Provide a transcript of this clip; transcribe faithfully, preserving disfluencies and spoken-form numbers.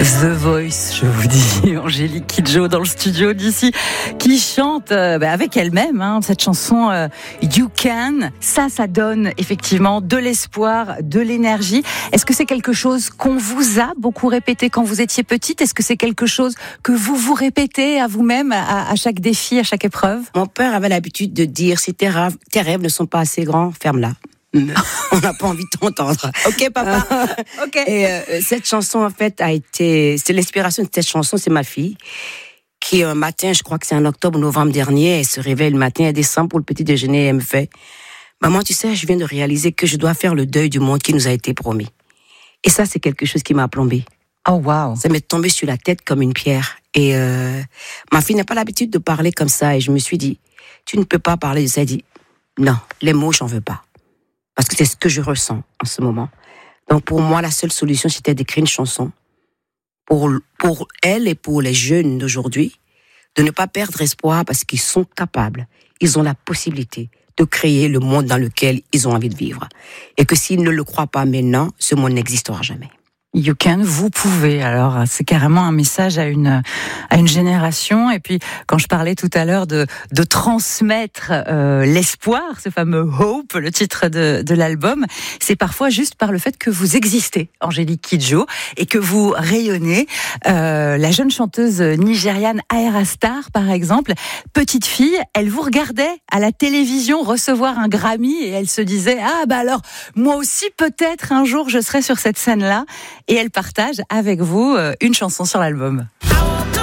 The Voice, je vous dis, Angélique Kidjo dans le studio d'ici, qui chante euh, bah, avec elle-même hein, cette chanson euh, You Can. Ça, ça donne effectivement de l'espoir, de l'énergie. Est-ce que c'est quelque chose qu'on vous a beaucoup répété quand vous étiez petite ? Est-ce que c'est quelque chose que vous vous répétez à vous-même, à, à chaque défi, à chaque épreuve ? Mon père avait l'habitude de dire, si tes rêves, tes rêves ne sont pas assez grands, ferme-la. On n'a pas envie de t'entendre. Ok, papa. Ok. Et euh, cette chanson, en fait, a été... C'est l'inspiration de cette chanson, c'est ma fille, qui, un matin, je crois que c'est en octobre ou novembre dernier, elle se réveille le matin, elle descend pour le petit déjeuner, et elle me fait « Maman, tu sais, je viens de réaliser que je dois faire le deuil du monde qui nous a été promis. » Et ça, c'est quelque chose qui m'a plombée. Oh, wow. Ça m'est tombé sur la tête comme une pierre. Et euh, ma fille n'a pas l'habitude de parler comme ça, et je me suis dit « Tu ne peux pas parler de ça. » Elle dit « Non, les mots, j'en veux pas. » Parce que c'est ce que je ressens en ce moment. Donc pour moi, la seule solution, c'était d'écrire une chanson pour, pour elle et pour les jeunes d'aujourd'hui, de ne pas perdre espoir parce qu'ils sont capables, ils ont la possibilité de créer le monde dans lequel ils ont envie de vivre. Et que s'ils ne le croient pas maintenant, ce monde n'existera jamais. You can, vous pouvez. Alors, c'est carrément un message à une à une génération. Et puis, quand je parlais tout à l'heure de de transmettre euh, l'espoir, ce fameux Hope, le titre de de l'album, c'est parfois juste par le fait que vous existez, Angélique Kidjo, et que vous rayonnez. Euh, la jeune chanteuse nigériane Ayra Starr, par exemple, petite fille, elle vous regardait à la télévision recevoir un Grammy et elle se disait ah bah alors moi aussi peut-être un jour je serai sur cette scène-là. Et elle partage avec vous une chanson sur l'album.